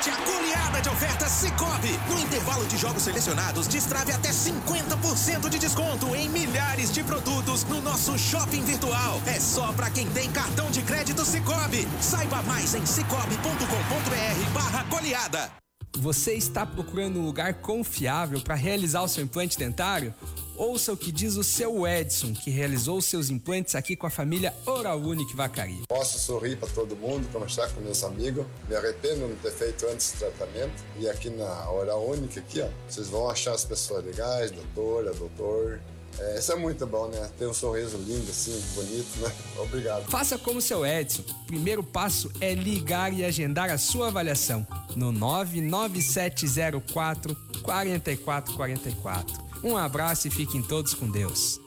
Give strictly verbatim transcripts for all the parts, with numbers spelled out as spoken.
Aproveite a goleada de ofertas Sicoob. No intervalo de jogos selecionados, destrave até cinquenta por cento de desconto em milhares de produtos no nosso shopping virtual. É só pra quem tem cartão de crédito Sicoob. Saiba mais em cicobi ponto com ponto br barra goleada. Você está procurando um lugar confiável para realizar o seu implante dentário? Ouça o que diz o seu Edson, que realizou seus implantes aqui com a família Oral Unique Vacaria. Posso sorrir para todo mundo, conversar com meus amigos. Me arrependo de não ter feito antes o tratamento. E aqui na Oral Unique, aqui, ó, vocês vão achar as pessoas legais, doutora, doutor. É, isso é muito bom, né? Ter um sorriso lindo, assim, bonito, né? Obrigado. Faça como o seu Edson. O primeiro passo é ligar e agendar a sua avaliação no nove nove sete zero quatro, quatro quatro quatro quatro. Um abraço e fiquem todos com Deus.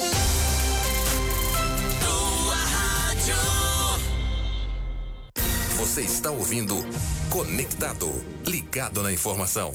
Você está ouvindo Conectado, ligado na informação.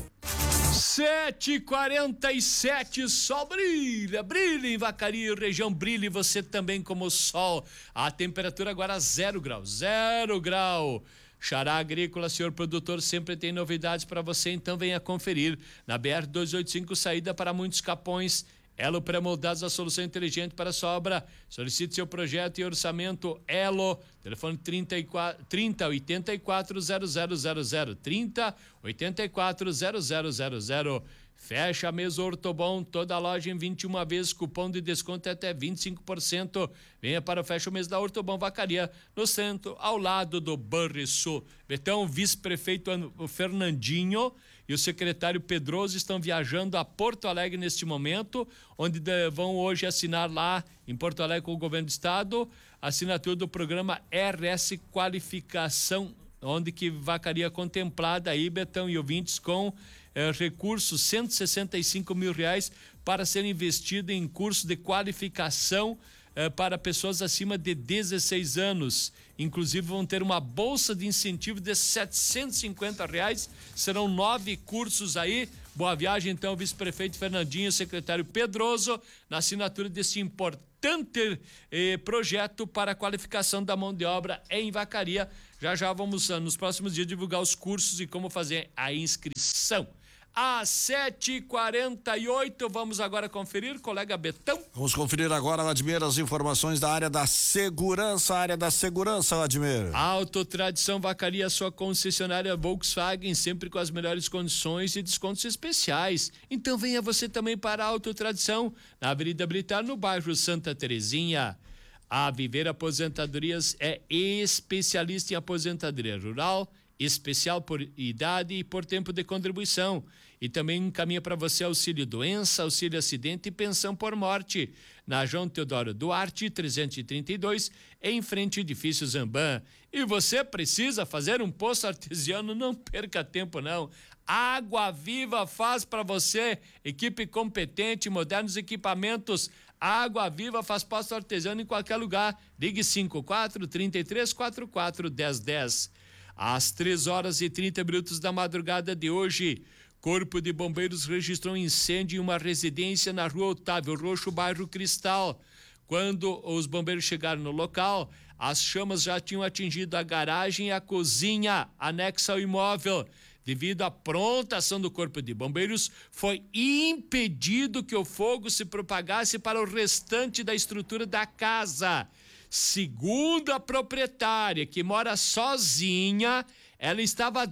sete e quarenta e sete, sol brilha, brilha em Vacaria, região brilha e você também como o sol. A temperatura agora zero grau, zero grau. Xará Agrícola, senhor produtor, sempre tem novidades para você, então venha conferir. Na B R duzentos e oitenta e cinco, saída para muitos Capões. Elo Pré-Moldados, a solução inteligente para a sua obra. Solicite seu projeto e orçamento. Elo, telefone trinta e quatro, trinta, oitenta e quatro, zero zero zero zero, trinta, oitenta e quatro, zero zero zero zero. Fecha a mesa Ortobon, toda a loja em vinte e uma vezes, cupom de desconto é até vinte e cinco por cento. Venha para o Fecha o Mês da Ortobon Vacaria, no centro, ao lado do Banrisul. Betão, vice-prefeito o Fernandinho e o secretário Pedroso estão viajando a Porto Alegre neste momento, onde vão hoje assinar lá em Porto Alegre com o governo do estado, a assinatura do programa R S Qualificação, onde que Vacaria contemplada aí, Betão e ouvintes, com eh, recursos, cento e sessenta e cinco mil reais para ser investido em curso de qualificação eh, para pessoas acima de dezesseis anos. Inclusive vão ter uma bolsa de incentivo de setecentos e cinquenta reais, serão nove cursos aí. Boa viagem então, vice-prefeito Fernandinho, secretário Pedroso, na assinatura desse importante eh, projeto para a qualificação da mão de obra em Vacaria. Já já vamos nos próximos dias divulgar os cursos e como fazer a inscrição. Às sete e quarenta e oito, vamos agora conferir, colega Betão. Vamos conferir agora, Vladimir, as informações da área da segurança, área da segurança, Vladimir. Autotradição Vacaria, sua concessionária Volkswagen, sempre com as melhores condições e descontos especiais. Então venha você também para a Autotradição, na Avenida Militar, no bairro Santa Terezinha. A Viver Aposentadorias é especialista em aposentadoria rural, especial por idade e por tempo de contribuição. E também encaminha para você auxílio doença, auxílio acidente e pensão por morte. Na João Teodoro Duarte, trezentos e trinta e dois, em frente ao edifício Zamban. E você precisa fazer um poço artesiano? Não perca tempo não. Água Viva faz para você. Equipe competente, modernos equipamentos. Água Viva faz poço artesiano em qualquer lugar. Ligue cinco quatro, trinta e três, quarenta e quatro, dez dez. Às três horas e trinta minutos da madrugada de hoje, Corpo de Bombeiros registrou um incêndio em uma residência na Rua Otávio Roxo, bairro Cristal. Quando os bombeiros chegaram no local, as chamas já tinham atingido a garagem e a cozinha anexa ao imóvel. Devido à pronta ação do Corpo de Bombeiros, foi impedido que o fogo se propagasse para o restante da estrutura da casa. Segundo a proprietária, que mora sozinha, ela estava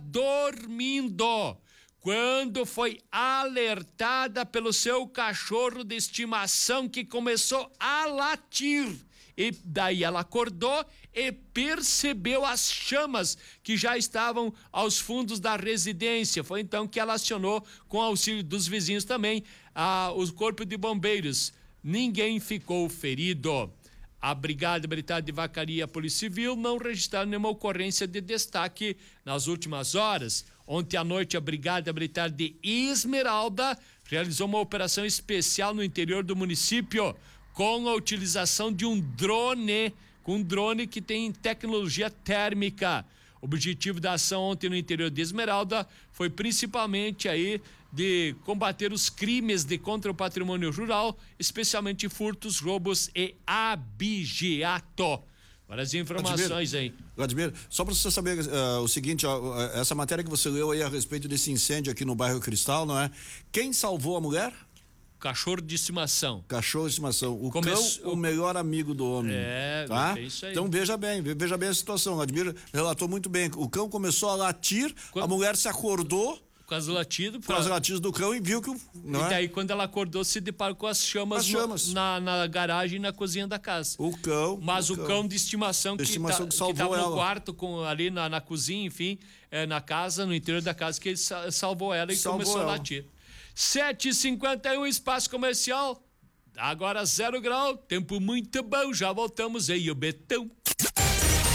dormindo quando foi alertada pelo seu cachorro de estimação, que começou a latir. E daí ela acordou e percebeu as chamas que já estavam aos fundos da residência. Foi então que ela acionou, com auxílio dos vizinhos também, a, o Corpo de Bombeiros. Ninguém ficou ferido. A Brigada Militar de Vacaria e a Polícia Civil não registraram nenhuma ocorrência de destaque nas últimas horas. Ontem à noite, a Brigada Militar de Esmeralda realizou uma operação especial no interior do município, com a utilização de um drone, com um drone que tem tecnologia térmica. O objetivo da ação ontem no interior de Esmeralda foi principalmente aí de combater os crimes de contra o patrimônio rural, especialmente furtos, roubos e abigeato. Agora as informações aí. Vladimir, só para você saber uh, o seguinte, ó, essa matéria que você leu aí a respeito desse incêndio aqui no bairro Cristal, não é? Quem salvou a mulher? Cachorro de estimação. Cachorro de estimação. O Começo... cão, o melhor amigo do homem. É, tá? é isso aí. Então veja bem, veja bem a situação. O Vladimir relatou muito bem. O cão começou a latir, quando... a mulher se acordou. Com as latidas. Com as latidas do cão e viu que. Não e daí, é? quando ela acordou, se deparou com as chamas, as chamas. No, na, na garagem e na cozinha da casa. O cão. Mas o, o cão. cão de estimação, de que, estimação tá, que salvou que tava ela. no quarto, com, ali na, na cozinha, enfim, é, na casa, no interior da casa, que ele salvou ela e salvou começou ela. a latir. sete e cinquenta e um, espaço comercial. Agora zero grau, tempo muito bom. Já voltamos aí, o Betão.